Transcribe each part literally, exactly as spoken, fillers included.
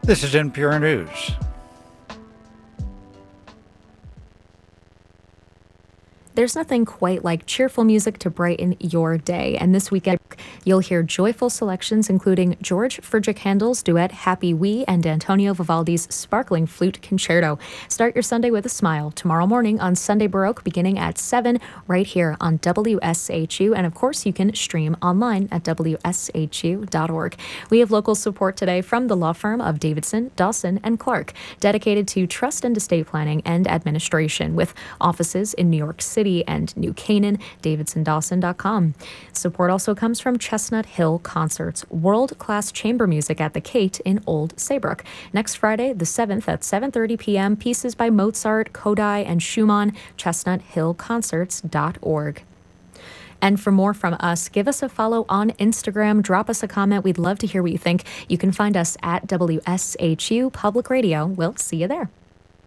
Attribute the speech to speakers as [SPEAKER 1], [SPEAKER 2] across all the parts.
[SPEAKER 1] This is N P R News.
[SPEAKER 2] There's nothing quite like cheerful music to brighten your day. And this weekend, you'll hear joyful selections, including George Frideric Handel's duet Happy Wee and Antonio Vivaldi's sparkling flute concerto. Start your Sunday with a smile tomorrow morning on Sunday Baroque, beginning at seven, right here on W S H U. And of course, you can stream online at W S H U dot org. We have local support today from the law firm of Davidson, Dawson, and Clark, dedicated to trust and estate planning and administration, with offices in New York City and New Canaan. Davidson Dawson dot com. Support also comes from Chestnut Hill Concerts, world-class chamber music at the Kate in Old Saybrook. Next Friday, the seventh at seven thirty p.m., pieces by Mozart, Kodai, and Schumann. Chestnut Hill Concerts dot org. And for more from us, give us a follow on Instagram. Drop us a comment. We'd love to hear what you think. You can find us at W S H U Public Radio. We'll see you there.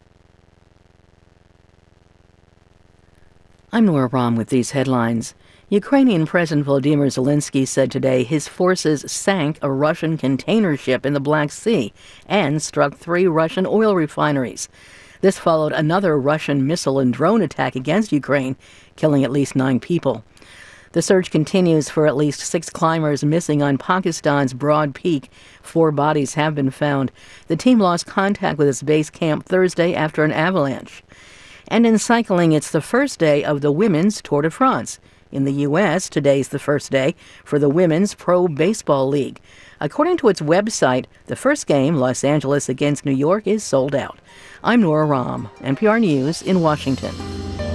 [SPEAKER 3] I'm Nora Rahm with these headlines. Ukrainian President Volodymyr Zelensky said today his forces sank a Russian container ship in the Black Sea and struck three Russian oil refineries. This followed another Russian missile and drone attack against Ukraine, killing at least nine people. The search continues for at least six climbers missing on Pakistan's Broad Peak. Four bodies have been found. The team lost contact with its base camp Thursday after an avalanche. And in cycling, it's the first day of the Women's Tour de France. In the U S, today's the first day for the Women's Pro Baseball League. According to its website, the first game, Los Angeles against New York, is sold out. I'm Nora Rahm, N P R News in Washington.